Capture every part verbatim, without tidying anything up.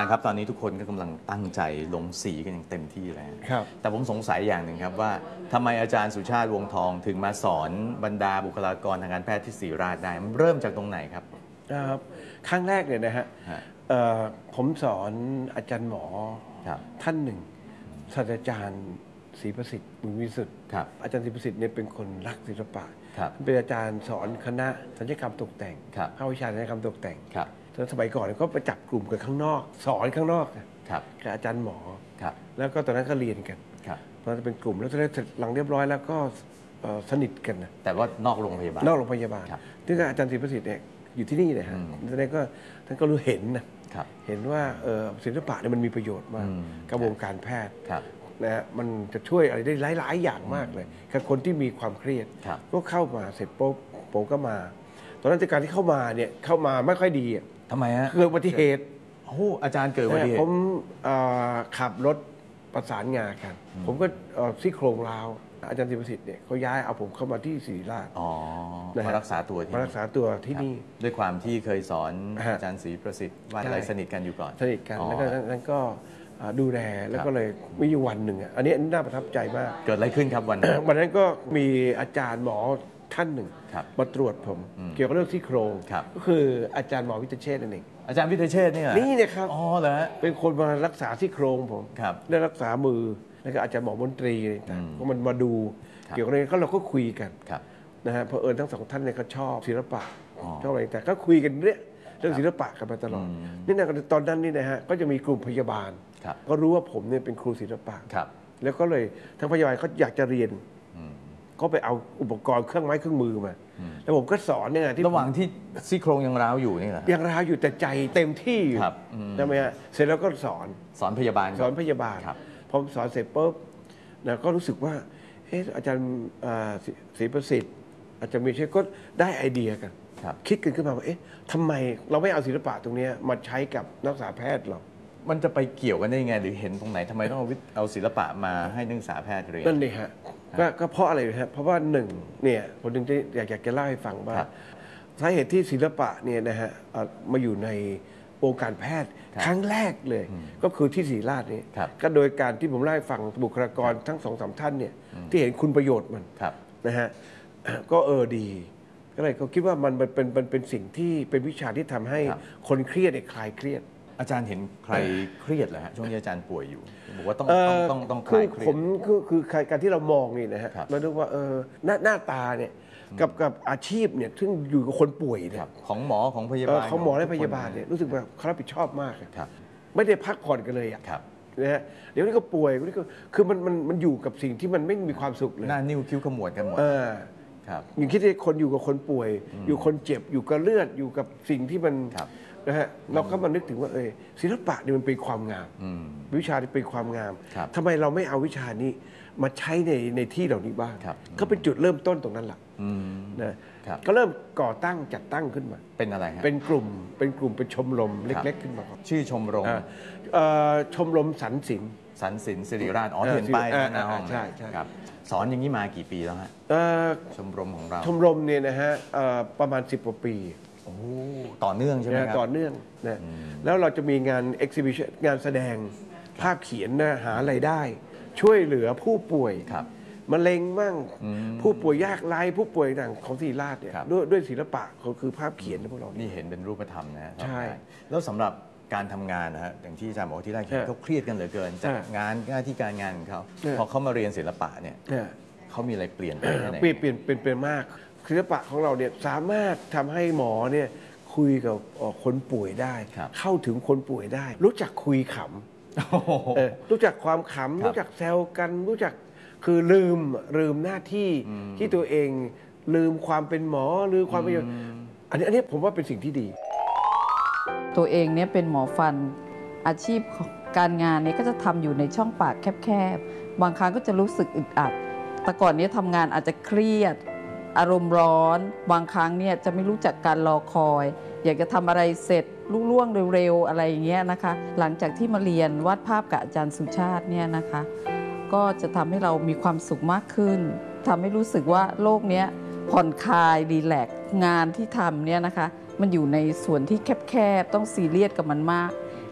ครับตอนนี้ทุกคนก็กำลังตั้งใจลงสีกันอย่างเต็มที่แล้วครับแต่ผมสงสัยอย่างหนึ่งครับว่าทำไมอาจารย์สุชาติวงศ์ทองถึงมาสอนบรรดาบุคลากรทางการแพทย์ที่ศรีราชได้มันเริ่มจากตรงไหนครับครับครั้งแรกเนี่ยนะฮะผมสอนอาจารย์หมอท่านหนึ่งศาสตราจารย์ศรีประสิทธิ์บุญวิสุทธิ์อาจารย์ศรีประสิทธิ์เนี่ยเป็นคนรักศิลปะเป็นอาจารย์สอนคณะศัลยกรรมตกแต่งภาควิชาศัลยกรรมตกแต่งตอนสมัยก่อนก็ไปจับกลุ่มกันข้างนอกสอนข้างนอกกับอาจารย์หมอแล้วก็ตอนนั้นก็เรียนกันตอนนั้นเป็นกลุ่มแล้วหลังเรียบร้อยแล้วก็สนิทกันนะแต่ว่านอกโรงพยาบาลนอกโรงพยาบาลที่อาจารย์ศรีประสิทธิ์เนี่ยอยู่ที่นี่เลยฮะท่านก็ท่านก็รู้เห็นนะเห็นว่าศิลปะเนี่ยมันมีประโยชน์มากกับวงการแพทย์นะฮะมันจะช่วยอะไรได้หลายๆอย่างมากเลยกับคนที่มีความเครียดก็เข้ามาเสร็จปุ๊บผมก็มาตอนนั้นจากการที่เข้ามาเนี่ยเข้ามาไม่ค่อยดีทำไมฮะเกิดอุบัติเหตุโอ้อาจารย์เกิดอุบัติเหตุผมขับรถประสานงานกันผมก็ซี่โครงร้าวอาจารย์ศรีประสิทธิ์เนี่ยเขาย้ายเอาผมเข้ามาที่ศรีราชมารักษาตัวที่มารักษาตัวที่นี่ด้วยความที่เคยสอนอาจารย์ศรีประสิทธิ์ว่าอะไรสนิทกันอยู่ก่อนสนิทกันแล้วก็นั้นก็ดูแลแล้วก็เลยมีอยู่วันหนึ่งอันนี้น่าประทับใจมากเกิดอะไรขึ้นครับวันนั้นวันนั้นก็มีอาจารย์หมอท่านหนึ่งมาตรวจผมเกี่ยวกับเรื่องซี่โครงก็คืออาจารย์หมอวิเชษฐ์นั่นเองอาจารย์วิเชษฐ์นี่นี่เนี่ยครับอ๋อเหรอเป็นคนมารักษาซี่โครงผมได้รักษามือแล้วก็อาจารย์หมอมนตรีต่างก็มันมาดูเกี่ยวกับเรื่องก็เราก็คุยกันนะฮะเพอเอิญทั้งสองท่านเนี่ยก็ชอบศิลปะชอบอะไรแต่ก็คุยกันเรื่องเรื่องศิลปะกันมาตลอดนี่นะตอนนั้นนี่นะฮะก็จะมีกลุ่มพยาบาลก็รู้ว่าผมเนี่ยเป็นครูศิลปะแล้วก็เลยทั้งพยาบาลเขาอยากจะเรียนก็ไปเอาอุปกรณ์เครื่องไม้เครื่องมือมาแล้วผมก็สอนเนี่ยที่ระหว่างที่ซี่โครงยังร้าวอยู่นี่แหละยังร้าวอยู่แต่ใจเต็มที่อยู่ใช่ไหมฮะเสร็จแล้วก็สอนสอนพยาบาลสอนพยาบาลพอสอนเสร็จปุ๊บนะก็รู้สึกว่าเอออาจารย์ศรีประสิทธิ์อาจารย์มีเชษก็ได้ไอเดียกันคิดกันขึ้นมาว่าเอ๊ะทำไมเราไม่เอาศิลปะตรงนี้มาใช้กับนักศึกษาแพทย์เรามันจะไปเกี่ยวกันได้ยังไงหรือเห็นตรงไหนทำไมต้องเอาศิลปะมาให้นักศึกษาแพทย์เรียนนั่นเลยฮะก็เพราะอะไรฮะเพราะว่าหนึ่งเนี่ยผมจึงอยากอยากจะเล่าให้ฟังว่าสาเหตุที่ศิลปะเนี่ยนะฮะมาอยู่ในวงการแพทย์ครั้งแรกเลยก็คือที่ศรีราชนี่ก็โดยการที่ผมเล่าให้ฟังบุคลากรทั้งสองสามท่านเนี่ยที่เห็นคุณประโยชน์มันนะฮะก็เออดีก็เลยเขาคิดว่ามันเป็นเป็นเป็นสิ่งที่เป็นวิชาที่ทำให้คนเครียดคลายเครียดอาจารย์เห็นใครเครียดเหรอฮะช่วงที่อาจารย์ป่วยอยู่บอกว่าต้องต้องต้องต้องคลายเครียดผมคือคือการที่เรามองนี่นะฮะเราดูว่าเออหน้าหน้าตาเนี่ยกับกับอาชีพเนี่ยซึ่งอยู่กับคนป่วยเนี่ยของหมอของพยาบาลของหมอและพยาบาลเนี่ยรู้สึกว่าเขารับผิดชอบมากไม่ได้พักผ่อนกันเลยอ่ะนะฮะเดี๋ยวนี้ก็ป่วยนี่ก็คือมันมันมันอยู่กับสิ่งที่มันไม่มีความสุขเลยหน้านิ้วคิ้วขมวดกันหมดอย่างคิดว่าคนอยู่กับคนป่วยอยู่คนเจ็บอยู่กับเลือดอยู่กับสิ่งที่มันนะฮะเราก็มานึกถึงว่าเออศิลปะนี่มันเป็นความงามวิชาที่เป็นความงามทำไมเราไม่เอาวิชานี้มาใช้ในในที่เหล่านี้บ้างก็เป็นจุดเริ่มต้นตรงนั้นแหละนะก็เริ่มก่อตั้งจัดตั้งขึ้นมาเป็นอะไรครับเป็นกลุ่มเป็นกลุ่มเป็นชมรมเล็กๆขึ้นมาชื่อชมรมชมรมสรรศิลป์สรรศิลป์ศิริราชอ๋อเห็นป้ายหน้าห้องใช่ใช่ครับสอนอย่างนี้มากี่ปีแล้วฮะชมรมของเราชมรมเนี่ยนะฮะประมาณสิบกว่าปีต่อเนื่องใช่ไหมครับต่อเนื่องนะแล้วเราจะมีงานเอ็กซิบิชันงานแสดงภาพเขียนนะหาไรายได้ช่วยเหลือผู้ป่วยมะเร็งมั่งผู้ป่วยยากไร้ผู้ป่วยต่างของศรีราชเนี่ยด้วยด้วยศิลปะเขาคือภาพเขียนนะพวกเรานี่เห็นเป็นรูปธรรมนะใช่แล้วสำหรับการทำงานนะฮะอย่างที่อาจารย์บอกที่แรกเขาเครียดกันเหลือเกินจากงานหน้าที่การงานของเขาพอเขามาเรียนศิลปะเนี่ยเขามีอะไรเปลี่ยนไปไหนเปลี่ยนเปลี่ยนเปลี่ยนเปลี่ยนมากศิลปะของเราเนี่ยสามารถทำให้หมอเนี่ยคุยกับคนป่วยได้เข้าถึงคนป่วยได้รู้จักคุยขำรู้จักความขำรู้จักแซวกันรู้จักคือลืมลืมหน้าที่ที่ตัวเองลืมความเป็นหมอลืมความเป็นอันนี้อันนี้ผมว่าเป็นสิ่งที่ดีตัวเองเนี่ยเป็นหมอฟันอาชีพการงานเนี่ยก็จะทำอยู่ในช่องปากแคบๆบางครั้งก็จะรู้สึกอึดอัดแต่ก่อนนี้ทำงานอาจจะเครียดอารมณ์ร้อนบางครั้งเนี่ยจะไม่รู้จักการรอคอยอยากจะทำอะไรเสร็จลุล่วงเร็วๆอะไรอย่างเงี้ยนะคะหลังจากที่มาเรียนวาดภาพกับอาจารย์สุชาติเนี่ยนะคะก็จะทำให้เรามีความสุขมากขึ้นทำให้รู้สึกว่าโลกนี้ผ่อนคลายรีแลกซ์งานที่ทำเนี่ยนะคะมันอยู่ในส่วนที่แคบๆต้องซีเรียสกับมันมาก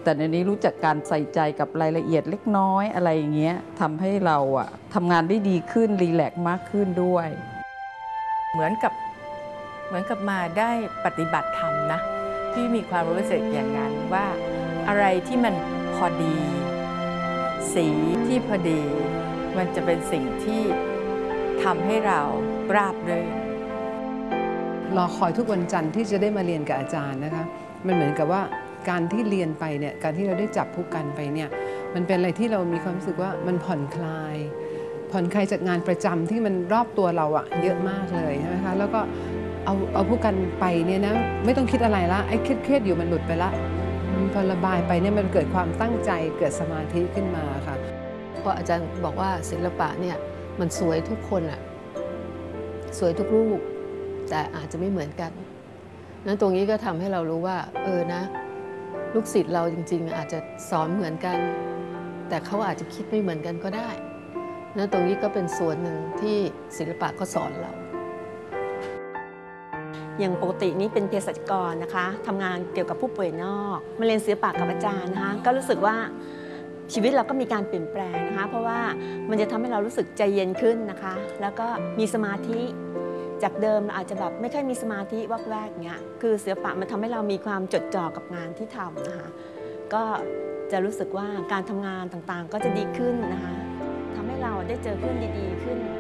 แต่ในนี้รู้จักการใส่ใจกับรายละเอียดเล็กน้อยอะไรอย่างเงี้ยทำให้เราอะทำงานได้ดีขึ้นรีแลกซ์มากขึ้นด้วยเหมือนกับเหมือนกับมาได้ปฏิบัติธรรมนะพี่มีความรู้สึกอย่างนั้นว่าอะไรที่มันพอดี สีที่พอดีมันจะเป็นสิ่งที่ทำให้เราราบรื่นรอคอยทุกวันจันทร์ที่จะได้มาเรียนกับอาจารย์นะคะมันเหมือนกับว่าการที่เรียนไปเนี่ยการที่เราได้จับผู้กันไปเนี่ยมันเป็นอะไรที่เรามีความรู้สึกว่ามันผ่อนคลายผ่อนคลายจากงานประจำที่มันรอบตัวเราอะเยอะมากเลยใช่ไหมคะแล้วก็เอาเอาผู้กันไปเนี่ยนะไม่ต้องคิดอะไรละไอ้เครียดๆอยู่มันหลุดไปละพอระบายไปเนี่ยมันเกิดความตั้งใจเกิดสมาธิขึ้นมาค่ะเพราะอาจารย์บอกว่าศิลปะเนี่ยมันสวยทุกคนอะสวยทุกรูปแต่อาจจะไม่เหมือนกันนั้นตรงนี้ก็ทำให้เรารู้ว่าเออนะลูกศิษย์เราจริงๆอาจจะสอนเหมือนกันแต่เขาอาจจะคิดไม่เหมือนกันก็ได้นั้นตรงนี้ก็เป็นส่วนหนึ่งที่ศิลปะก็สอนเราอย่างปกตินี้เป็นเภสัชกรนะคะทำงานเกี่ยวกับผู้ป่วยนอกมาเรียนศิลปะกับอาจารย์นะคะก็รู้สึกว่าชีวิตเราก็มีการเปลี่ยนแปลงนะคะเพราะว่ามันจะทำให้เรารู้สึกใจเย็นขึ้นนะคะแล้วก็มีสมาธิจากเดิมอาจจะแบบไม่ค่อยมีสมาธิวักแวกเงี้ยคือศิลปะมันทำให้เรามีความจดจ่อกับงานที่ทำนะคะก็จะรู้สึกว่าการทำงานต่างๆก็จะดีขึ้นนะคะทำให้เราได้เจอเพื่อนดีๆขึ้น